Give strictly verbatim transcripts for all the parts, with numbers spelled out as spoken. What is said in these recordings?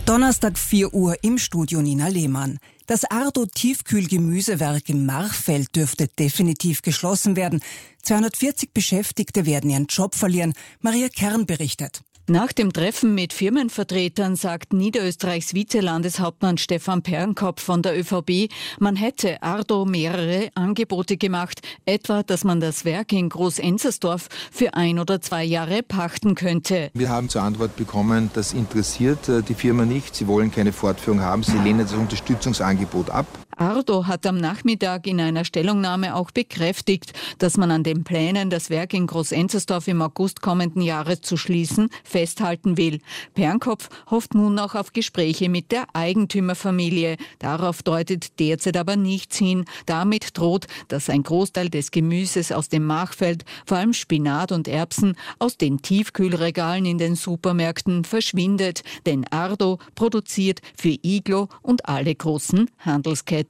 Donnerstag vier Uhr im Studio Nina Lehmann. Das Ardo-Tiefkühlgemüsewerk im Machfeld dürfte definitiv geschlossen werden. zweihundertvierzig Beschäftigte werden ihren Job verlieren. Maria Kern berichtet. Nach dem Treffen mit Firmenvertretern sagt Niederösterreichs Vizelandeshauptmann Stefan Pernkopf von der ÖVP, man hätte Ardo mehrere Angebote gemacht, etwa, dass man das Werk in Groß-Enzersdorf für ein oder zwei Jahre pachten könnte. Wir haben zur Antwort bekommen, das interessiert die Firma nicht, sie wollen keine Fortführung haben, sie lehnen das Unterstützungsangebot ab. Ardo hat am Nachmittag in einer Stellungnahme auch bekräftigt, dass man an den Plänen, das Werk in Groß-Enzersdorf im August kommenden Jahres zu schließen, festhalten will. Pernkopf hofft nun noch auf Gespräche mit der Eigentümerfamilie. Darauf deutet derzeit aber nichts hin. Damit droht, dass ein Großteil des Gemüses aus dem Machfeld, vor allem Spinat und Erbsen, aus den Tiefkühlregalen in den Supermärkten verschwindet. Denn Ardo produziert für Iglo und alle großen Handelsketten.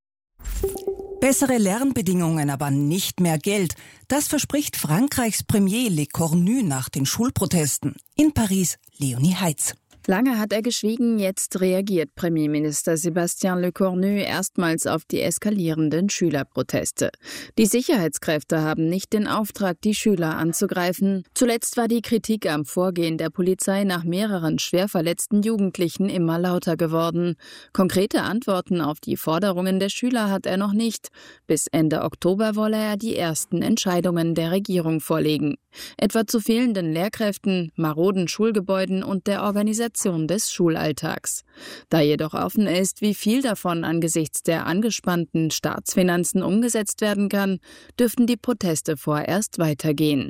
Bessere Lernbedingungen, aber nicht mehr Geld. Das verspricht Frankreichs Premier Le Cornu nach den Schulprotesten. In Paris, Leonie Heitz. Lange hat er geschwiegen, jetzt reagiert Premierminister Sébastien Le Cornu erstmals auf die eskalierenden Schülerproteste. Die Sicherheitskräfte haben nicht den Auftrag, die Schüler anzugreifen. Zuletzt war die Kritik am Vorgehen der Polizei nach mehreren schwer verletzten Jugendlichen immer lauter geworden. Konkrete Antworten auf die Forderungen der Schüler hat er noch nicht. Bis Ende Oktober wolle er die ersten Entscheidungen der Regierung vorlegen. Etwa zu fehlenden Lehrkräften, maroden Schulgebäuden und der Organisation des Schulalltags. Da jedoch offen ist, wie viel davon angesichts der angespannten Staatsfinanzen umgesetzt werden kann, dürften die Proteste vorerst weitergehen.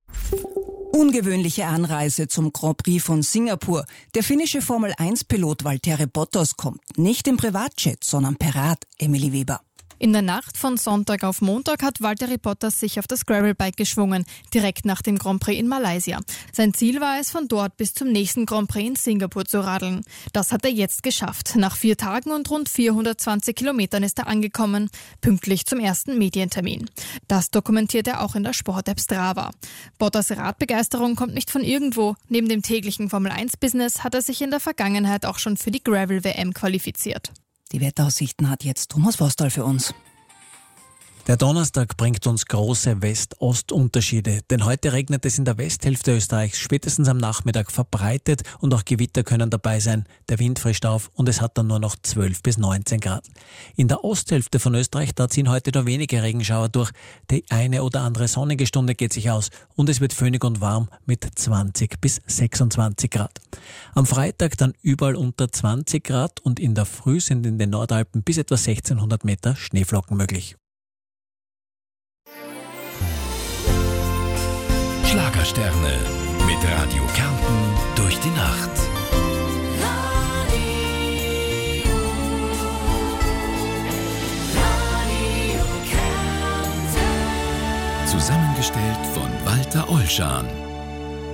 Ungewöhnliche Anreise zum Grand Prix von Singapur. Der finnische Formel eins Pilot Valtteri Bottas kommt nicht im Privatjet, sondern per Rad. Emily Weber. In der Nacht von Sonntag auf Montag hat Valtteri Bottas sich auf das Gravelbike geschwungen, direkt nach dem Grand Prix in Malaysia. Sein Ziel war es, von dort bis zum nächsten Grand Prix in Singapur zu radeln. Das hat er jetzt geschafft. Nach vier Tagen und rund vierhundertzwanzig Kilometern ist er angekommen, pünktlich zum ersten Medientermin. Das dokumentiert er auch in der Sport-App Strava. Bottas Radbegeisterung kommt nicht von irgendwo. Neben dem täglichen Formel eins Business hat er sich in der Vergangenheit auch schon für die Gravel-W M qualifiziert. Die Wetteraussichten hat jetzt Thomas Vostal für uns. Der Donnerstag bringt uns große West-Ost-Unterschiede, denn heute regnet es in der Westhälfte Österreichs spätestens am Nachmittag verbreitet und auch Gewitter können dabei sein. Der Wind frischt auf und es hat dann nur noch zwölf bis neunzehn Grad. In der Osthälfte von Österreich, da ziehen heute nur wenige Regenschauer durch. Die eine oder andere sonnige Stunde geht sich aus und es wird föhnig und warm mit zwanzig bis sechsundzwanzig Grad. Am Freitag dann überall unter zwanzig Grad und in der Früh sind in den Nordalpen bis etwa sechzehnhundert Meter Schneeflocken möglich. Schlagersterne mit Radio Kärnten durch die Nacht. Radio, Radio Kärnten. Zusammengestellt von Walter Olschan.